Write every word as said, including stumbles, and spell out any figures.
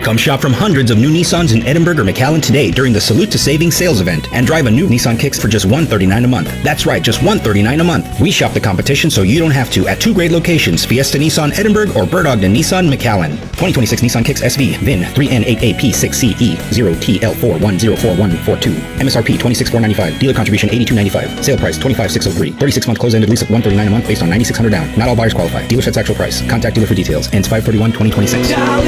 Come shop from hundreds of new Nissans in Edinburgh or McAllen today during the Salute to Savings sales event and drive a new Nissan Kicks for just one hundred thirty-nine dollars a month. That's right, just one hundred thirty-nine dollars a month. We shop the competition so you don't have to at two great locations, Fiesta Nissan Edinburgh or Bird Ogden Nissan McAllen. twenty twenty-six Nissan Kicks S V, V I N three N eight A P six C E zero T L four one zero four one four two. M S R P twenty-six thousand four hundred ninety-five. Dealer contribution eighty-two ninety-five. Sale price twenty-five thousand six hundred three. thirty-six month close-ended lease of one hundred thirty-nine dollars a month based on nine thousand six hundred down. Not all buyers qualify. Dealer sets actual price. Contact dealer for details. Ends five thirty-one twenty twenty-six.